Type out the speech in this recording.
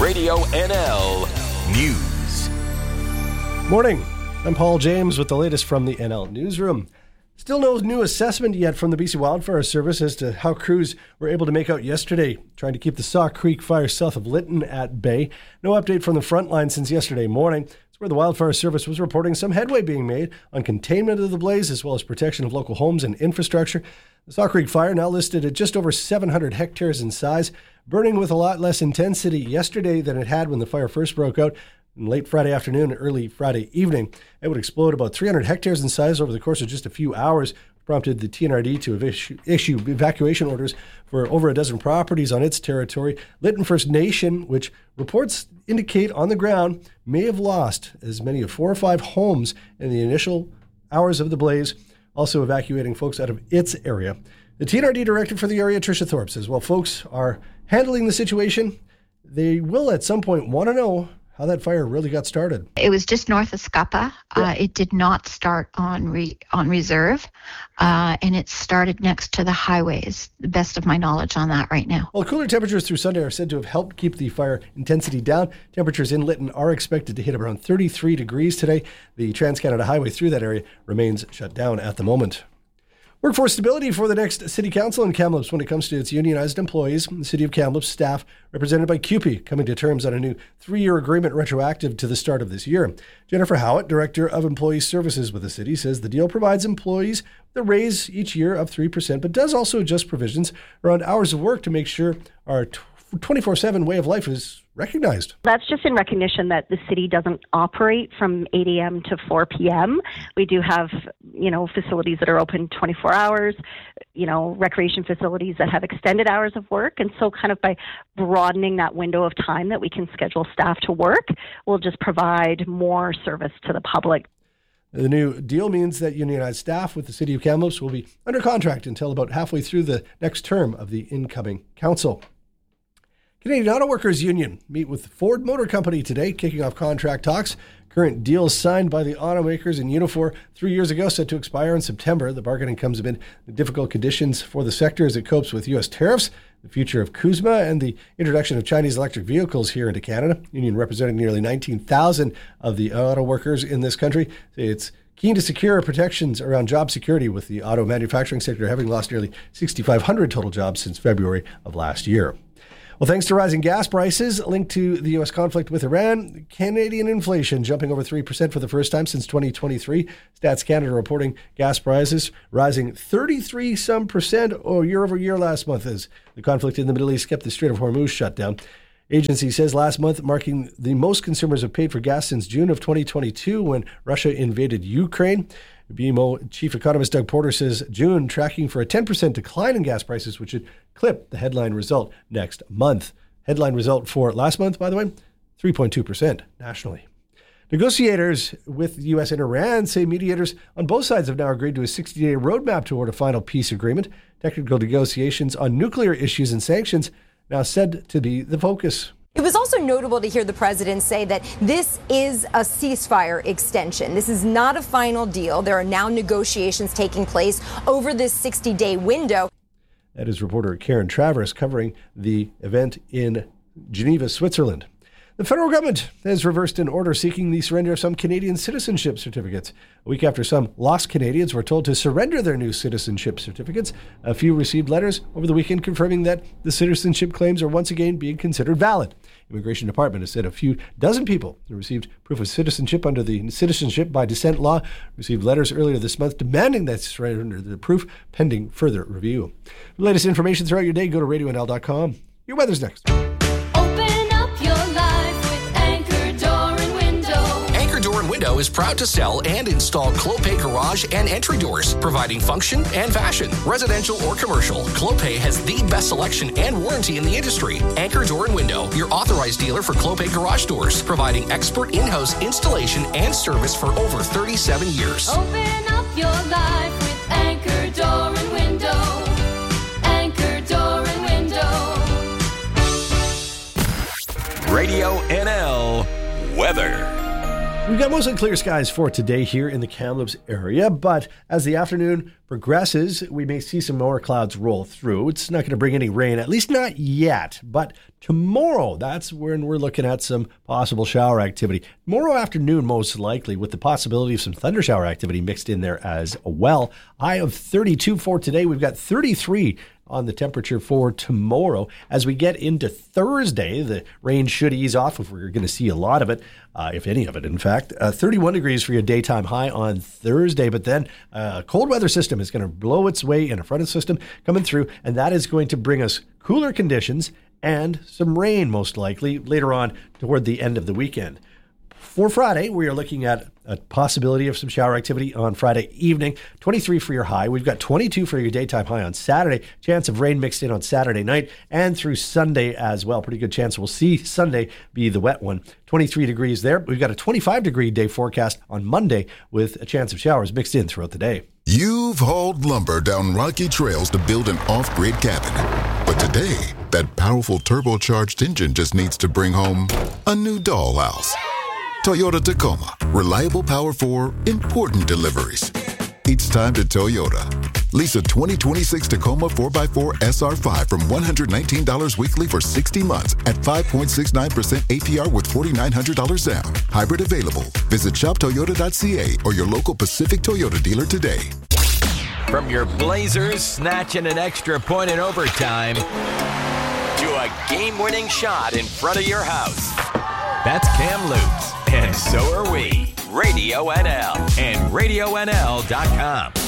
Radio NL News. Morning. I'm Paul James with the latest from the NL Newsroom. Still no new assessment yet from the BC Wildfire Service as to how crews were able to make out yesterday, trying to keep the Saw Creek fire south of Lytton at bay. No update from the front line since yesterday morning. It's where the Wildfire Service was reporting some headway being made on containment of the blaze as well as protection of local homes and infrastructure. The Saw Creek fire, now listed at just over 700 hectares in size, burning with a lot less intensity yesterday than it had when the fire first broke out in late Friday afternoon and early Friday evening. It would explode about 300 hectares in size over the course of just a few hours, prompted the TNRD to issue evacuation orders for over a dozen properties on its territory. Lytton First Nation, which reports indicate on the ground may have lost as many of 4 or 5 homes in the initial hours of the blaze, also evacuating folks out of its area. The TNRD director for the area, Tricia Thorpe, says while folks are handling the situation, they will at some point want to know how that fire really got started. It was just north of Scuppa. It did not start on reserve, and it started next to the highways, the best of my knowledge on that right now. Well, cooler temperatures through Sunday are said to have helped keep the fire intensity down. Temperatures in Lytton are expected to hit around 33 degrees today. The Trans-Canada Highway through that area remains shut down at the moment. Workforce stability for the next City Council in Kamloops when it comes to its unionized employees. The City of Kamloops staff, represented by CUPE, coming to terms on a new 3-year agreement retroactive to the start of this year. Jennifer Howitt, Director of Employee Services with the city, says the deal provides employees the raise each year of 3%, but does also adjust provisions around hours of work to make sure our 24/7 way of life is recognized. That's just in recognition that the city doesn't operate from 8 a.m. to 4 p.m. We do have, facilities that are open 24 hours, recreation facilities that have extended hours of work. And so kind of by broadening that window of time that we can schedule staff to work, we'll just provide more service to the public. The new deal means that unionized staff with the City of Kamloops will be under contract until about halfway through the next term of the incoming council. Canadian Auto Workers Union meet with Ford Motor Company today, kicking off contract talks. Current deals signed by the automakers in Unifor 3 years ago set to expire in September. The bargaining comes amid the difficult conditions for the sector as it copes with U.S. tariffs, the future of CUSMA, and the introduction of Chinese electric vehicles here into Canada. Union representing nearly 19,000 of the auto workers in this country. It's keen to secure protections around job security, with the auto manufacturing sector having lost nearly 6,500 total jobs since February of last year. Well, thanks to rising gas prices linked to the U.S. conflict with Iran, Canadian inflation jumping over 3% for the first time since 2023. Stats Canada reporting gas prices rising 33% year over year last month as the conflict in the Middle East kept the Strait of Hormuz shut down. Agency says last month marking the most consumers have paid for gas since June of 2022 when Russia invaded Ukraine. BMO Chief Economist Doug Porter says June tracking for a 10% decline in gas prices, which should clip the headline result next month. Headline result for last month, by the way, 3.2% nationally. Negotiators with the U.S. and Iran say mediators on both sides have now agreed to a 60-day roadmap toward a final peace agreement. Technical negotiations on nuclear issues and sanctions now said to be the focus. It was also notable to hear the president say that this is a ceasefire extension. This is not a final deal. There are now negotiations taking place over this 60-day window. That is reporter Karen Travers covering the event in Geneva, Switzerland. The federal government has reversed an order seeking the surrender of some Canadian citizenship certificates. A week after some lost Canadians were told to surrender their new citizenship certificates, a few received letters over the weekend confirming that the citizenship claims are once again being considered valid. Immigration Department has said a few dozen people who received proof of citizenship under the Citizenship by Descent law received letters earlier this month demanding that surrender the proof pending further review. For the latest information throughout your day, go to radionl.com. Your weather's next. Window is proud to sell and install Clopay garage and entry doors, providing function and fashion. Residential or commercial, Clopay has the best selection and warranty in the industry. Anchor Door and Window, your authorized dealer for Clopay garage doors, providing expert in-house installation and service for over 37 years. Open up your life with Anchor Door and Window. Anchor Door and Window. Radio NL Weather. We've got mostly clear skies for today here in the Kamloops area, but as the afternoon progresses, we may see some more clouds roll through. It's not going to bring any rain, at least not yet, but tomorrow, that's when we're looking at some possible shower activity. Tomorrow afternoon, most likely, with the possibility of some thunder shower activity mixed in there as well. High of 32 for today. We've got 33 on the temperature for tomorrow. As we get into Thursday, the rain should ease off if we're going to see a lot of it, if any of it, in fact. 31 degrees for your daytime high on Thursday, but then a cold weather system is going to blow its way in a frontal system coming through, and that is going to bring us cooler conditions and some rain, most likely, later on toward the end of the weekend. For Friday, we are looking at a possibility of some shower activity on Friday evening. 23 for your high. We've got 22 for your daytime high on Saturday. Chance of rain mixed in on Saturday night and through Sunday as well. Pretty good chance we'll see Sunday be the wet one. 23 degrees there. We've got a 25-degree day forecast on Monday with a chance of showers mixed in throughout the day. You've hauled lumber down rocky trails to build an off-grid cabin. But today, that powerful turbocharged engine just needs to bring home a new dollhouse. Toyota Tacoma. Reliable power for important deliveries. It's time to Toyota. Lease a 2026 Tacoma 4x4 SR5 from $119 weekly for 60 months at 5.69% APR with $4,900 down. Hybrid available. Visit shoptoyota.ca or your local Pacific Toyota dealer today. From your Blazers snatching an extra point in overtime to a game-winning shot in front of your house. That's Kamloops, and so are we. Radio NL and RadioNL.com.